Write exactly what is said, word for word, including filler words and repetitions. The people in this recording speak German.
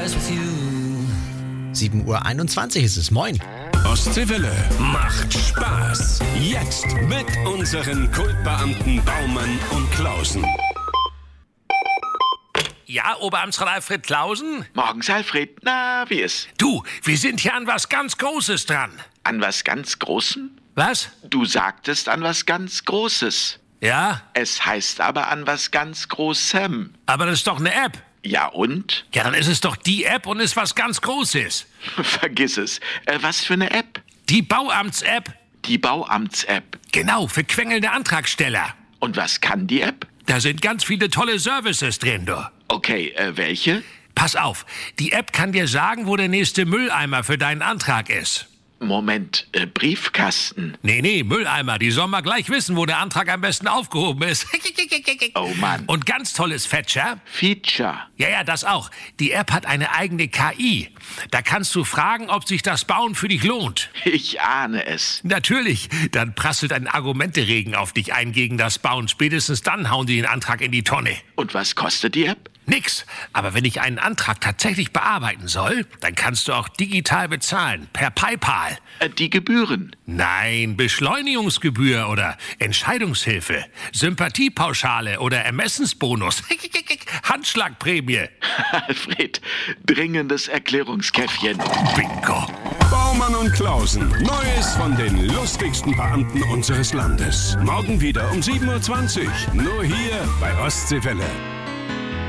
skies with you. sieben Uhr einundzwanzig ist es. Moin. Ostseewelle macht Spaß. Jetzt mit unseren Kultbeamten Baumann und Klausen. Ja, Oberamtsrat Alfred Klausen? Morgens, Alfred. Na, wie ist? Du, wir sind hier an was ganz Großes dran. An was ganz Großem? Was? Du sagtest an was ganz Großes. Ja, Es heißt aber an was ganz Großem. aber das ist doch eine App. Ja und? Ja, dann ist es doch die App und ist was ganz Großes. Vergiss es. Äh, was für eine App? Die Bauamts-App. Die Bauamts-App. Genau, für quengelnde Antragsteller. Und was kann die App? Da sind ganz viele tolle Services drin, du. Okay, äh, welche? Pass auf, die App kann dir sagen, wo der nächste Mülleimer für deinen Antrag ist. Moment, äh, Briefkasten. Nee, nee, Mülleimer, die sollen mal gleich wissen, wo der Antrag am besten aufgehoben ist. Oh Mann. Und ganz tolles Feature. Feature. Ja, ja, das auch. Die App hat eine eigene K I. Da kannst du fragen, ob sich das Bauen für dich lohnt. Ich ahne es. Natürlich, dann prasselt ein Argumenteregen auf dich ein gegen das Bauen. Spätestens dann hauen die den Antrag in die Tonne. Und was kostet die App? Nix. Aber wenn ich einen Antrag tatsächlich bearbeiten soll, dann kannst du auch digital bezahlen. Per PayPal. Äh, die Gebühren. Nein, Beschleunigungsgebühr oder Entscheidungshilfe, Sympathiepauschale oder Ermessensbonus, Handschlagprämie. Alfred, dringendes Erklärungskäffchen. Bingo. Baumann und Klausen. Neues von den lustigsten Beamten unseres Landes. Morgen wieder um sieben Uhr zwanzig. Nur hier bei Ostseewelle.